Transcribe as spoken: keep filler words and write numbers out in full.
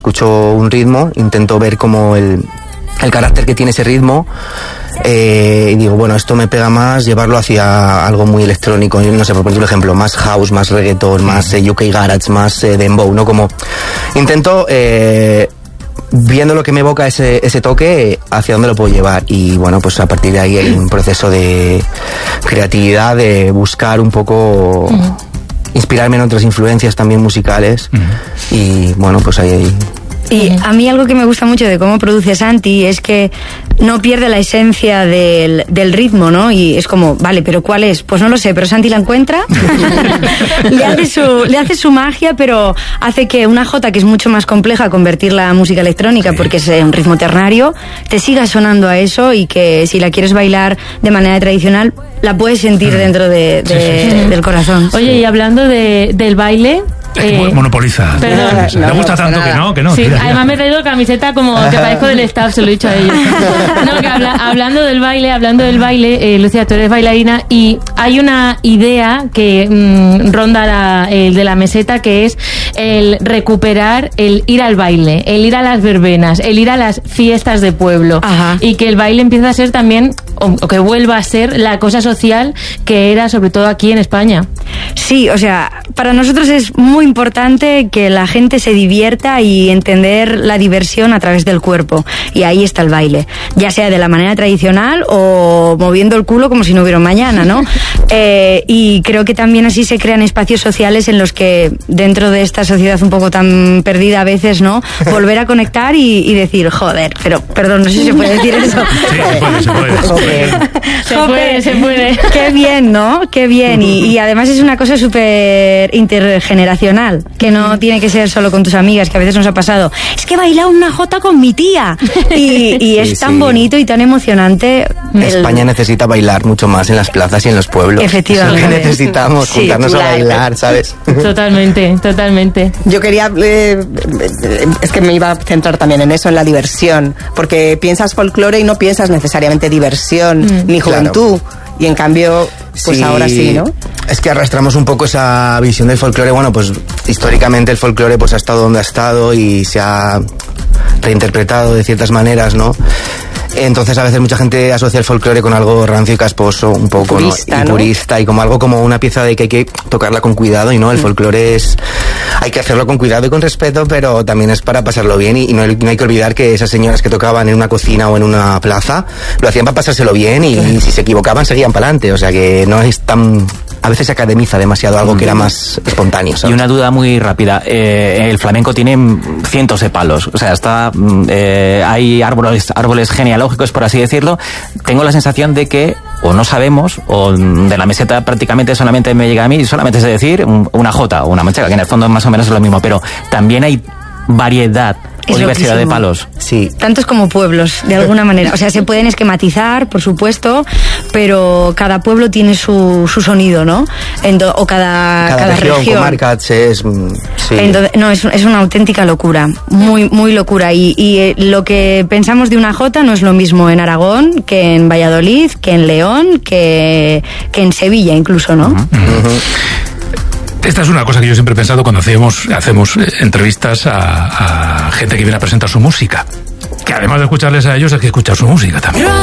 Escucho un ritmo, intento ver como el, el carácter que tiene ese ritmo, eh, y digo, bueno, esto me pega más, llevarlo hacia algo muy electrónico, no sé, por poner un ejemplo, más house, más reggaeton, más eh, U K garage, más eh, dembow, ¿no? Como intento, eh, viendo lo que me evoca ese, ese toque, hacia dónde lo puedo llevar. Y bueno, pues a partir de ahí hay un proceso de creatividad, de buscar un poco... Uh-huh. Inspirarme en otras influencias también musicales. Uh-huh. Y bueno, pues ahí... ahí. Y a mí algo que me gusta mucho de cómo produce Santi es que no pierde la esencia del, del ritmo, ¿no? Y es como, vale, ¿pero cuál es? Pues no lo sé, pero Santi la encuentra, le, hace su, le hace su magia, pero hace que una jota que es mucho más compleja, convertirla a música electrónica, sí, porque es un ritmo ternario, te siga sonando a eso, y que si la quieres bailar de manera tradicional, la puedes sentir dentro de, de, sí, sí, sí. del corazón. Oye, y hablando de, del baile... Eh, monopoliza. Perdón. Le no, gusta no, tanto nada. que no, que no. Sí, tira, además tira. me he traído camiseta como que parezco del staff, se lo he dicho a ellos. No, que habla, hablando del baile, hablando del baile, eh, Lucía, tú eres bailarina y hay una idea que mmm, ronda la, el de la meseta, que es el recuperar el ir al baile, el ir a las verbenas, el ir a las fiestas de pueblo. Ajá. Y que el baile empieza a ser también, o, o que vuelva a ser la cosa social que era sobre todo aquí en España. Sí, o sea, para nosotros es muy importante que la gente se divierta y entender la diversión a través del cuerpo, y ahí está el baile, ya sea de la manera tradicional o moviendo el culo como si no hubiera mañana, ¿no? Eh, y creo que también así se crean espacios sociales en los que, dentro de esta sociedad un poco tan perdida a veces, ¿no? Volver a conectar y, y decir, joder, pero perdón, no sé si se puede decir eso. Sí, se puede, se puede. Se puede, se puede. Se puede. Qué bien, ¿no? Qué bien. Y, y además es una cosa súper intergeneracional, que no tiene que ser solo con tus amigas, que a veces nos ha pasado. Es que he bailado una jota con mi tía. Y, y es sí, tan sí. bonito y tan emocionante. España el... necesita bailar mucho más en las plazas y en los pueblos. Efectivamente. Es lo que necesitamos, sí, juntarnos claro. a bailar, ¿sabes? Totalmente, totalmente. Yo quería... Eh, es que me iba a centrar también en eso, en la diversión. Porque piensas folclore y no piensas necesariamente diversión, mm. ni juventud. Claro. Y en cambio, pues sí, ahora sí, ¿no? Es que arrastramos un poco esa visión del folclore. Bueno, pues históricamente el folclore pues ha estado donde ha estado y se ha reinterpretado de ciertas maneras, ¿no? Entonces a veces mucha gente asocia el folclore con algo rancio y casposo, un poco, purista, ¿no? Y ¿no? purista, y como algo, como una pieza de que hay que tocarla con cuidado, y no, el mm. folclore es, hay que hacerlo con cuidado y con respeto, pero también es para pasarlo bien, y, y no, hay, no hay que olvidar que esas señoras que tocaban en una cocina o en una plaza, lo hacían para pasárselo bien, y, y si se equivocaban seguían para adelante, o sea que no es tan... A veces se academiza demasiado algo que era más espontáneo, ¿sabes? Y una duda muy rápida. Eh, el flamenco tiene cientos de palos. O sea, está, eh, hay árboles, árboles genealógicos, por así decirlo. Tengo la sensación de que o no sabemos, o de la meseta prácticamente solamente me llega a mí, solamente es decir, una jota o una manchega, que en el fondo más o menos es lo mismo. Pero también hay variedad o diversidad de palos. Sí. Tantos como pueblos, de alguna manera. O sea, se pueden esquematizar, por supuesto, pero cada pueblo tiene su, su sonido, ¿no? Ento- o cada, cada, cada región, región. comarca, es... Sí. Entonces, no, es, es una auténtica locura. Muy, muy locura. Y, y eh, lo que pensamos de una jota no es lo mismo en Aragón, que en Valladolid, que en León, que, que en Sevilla incluso, ¿no? Uh-huh. Uh-huh. Esta es una cosa que yo siempre he pensado cuando hacemos, hacemos entrevistas a, a gente que viene a presentar su música. Que además de escucharles a ellos, hay que escuchar su música también.